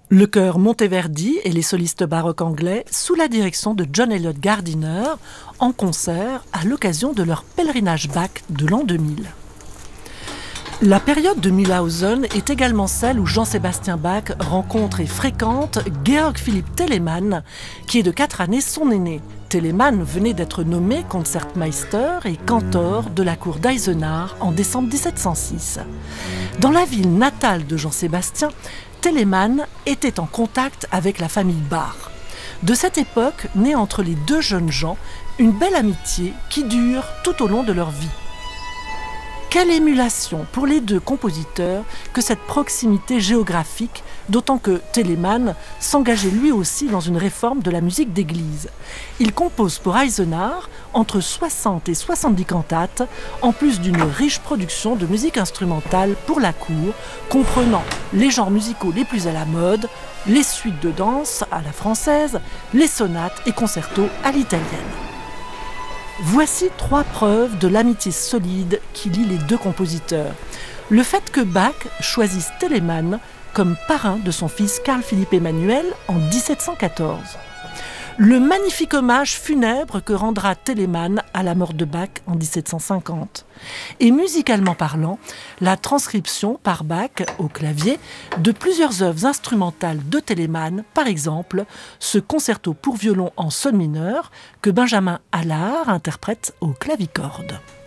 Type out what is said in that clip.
Le chœur Monteverdi et les solistes baroques anglais sous la direction de John Eliot Gardiner en concert à l'occasion de leur pèlerinage Bach de l'an 2000. La période de Mühlhausen est également celle où Jean-Sébastien Bach rencontre et fréquente Georg Philipp Telemann, qui est de 4 années son aîné. Telemann venait d'être nommé Concertmeister et cantor de la cour d'Eisenach en décembre 1706. Dans la ville natale de Jean-Sébastien, Telemann était en contact avec la famille Bach. De cette époque naît entre les deux jeunes gens une belle amitié qui dure tout au long de leur vie. Quelle émulation pour les deux compositeurs que cette proximité géographique, d'autant que Telemann s'engageait lui aussi dans une réforme de la musique d'église. Il compose pour Eisenach entre 60 et 70 cantates, en plus d'une riche production de musique instrumentale pour la cour, comprenant les genres musicaux les plus à la mode, les suites de danse à la française, les sonates et concertos à l'italienne. Voici 3 preuves de l'amitié solide qui lie les deux compositeurs. Le fait que Bach choisisse Telemann comme parrain de son fils Carl Philipp Emanuel en 1714. Le magnifique hommage funèbre que rendra Telemann à la mort de Bach en 1750. Et musicalement parlant, la transcription par Bach au clavier de plusieurs œuvres instrumentales de Telemann, par exemple ce concerto pour violon en sol mineur que Benjamin Allard interprète au clavicorde.